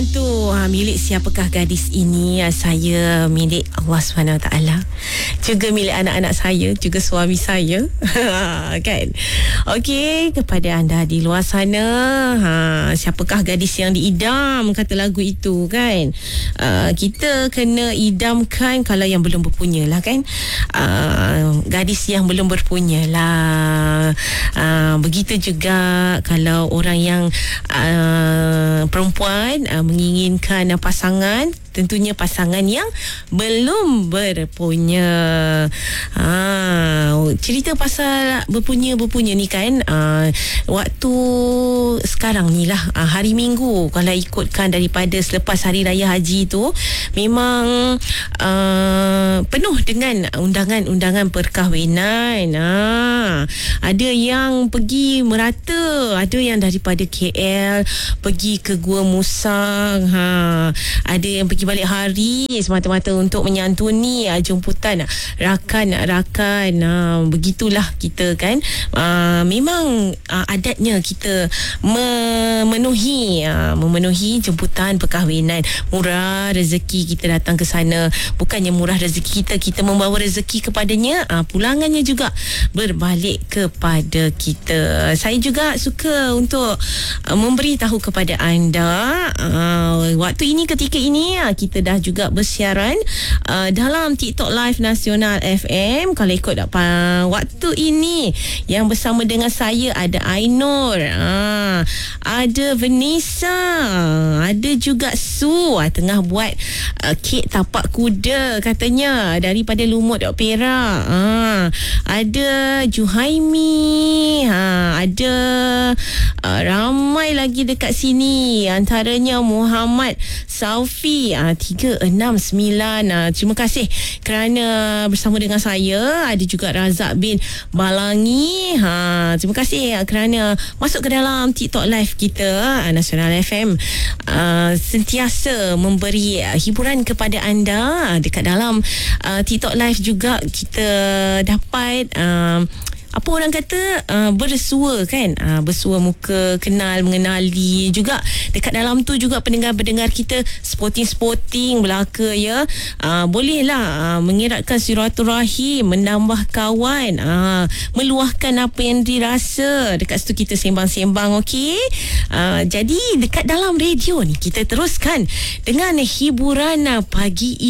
soalan tu, milik siapakah gadis ini? Saya milik Allah SWT, juga milik anak-anak saya, juga suami saya. Kan? Okey, kepada anda di luar sana, siapakah gadis yang diidam, kata lagu itu kan? Kita kena idamkan kalau yang belum berpunya lah kan. Gadis yang belum berpunya lah. Begitu juga kalau orang yang perempuan menginginkan pasangan, tentunya pasangan yang belum berpunya. Cerita pasal berpunya ni kan, waktu sekarang ni lah, hari Minggu, kalau ikutkan daripada selepas Hari Raya Haji tu, memang penuh dengan undangan-undangan perkahwinan. Ada yang pergi merata, ada yang daripada KL pergi ke Gua Musang, ada yang pergi balik hari semata-mata untuk menyantuni jemputan rakan. Begitulah kita kan. Memang adatnya kita memenuhi jemputan perkahwinan. Murah rezeki kita datang ke sana. Bukannya murah rezeki kita membawa rezeki kepadanya, pulangannya juga berbalik kepada kita. Saya juga suka untuk memberitahu kepada anda, waktu ini, ketika ini, kita dah juga bersiaran dalam TikTok Live Nasional FM. Kalau ikut waktu ini, yang bersama dengan saya ada Ainur, ada Vanessa, ada juga Su, tengah buat kek tapak kuda katanya daripada Lumut Perak. Ada Juhaimi, ada ramai lagi dekat sini, antaranya Muhammad Saufi 369. Terima kasih kerana bersama dengan saya. Ada juga Razak bin Balangi, terima kasih kerana masuk ke dalam TikTok Live kita Nasional FM. Sentiasa memberi hiburan kepada anda. Dekat dalam TikTok Live juga kita dapat apa orang kata, bersua kan, bersua muka, mengenali juga. Dekat dalam tu juga pendengar-pendengar kita sporting belaka ya. Bolehlah mengeratkan silaturahim, menambah kawan, meluahkan apa yang dirasa. Dekat situ kita sembang-sembang, okey. Jadi dekat dalam radio ni kita teruskan dengan hiburan pagi ini.